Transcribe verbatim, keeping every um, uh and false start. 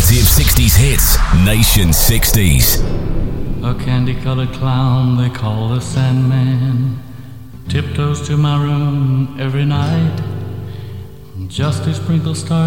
Alternative sixties hits, Nation sixties. A candy-colored clown they call the Sandman tiptoes to my room every night just to sprinkle stars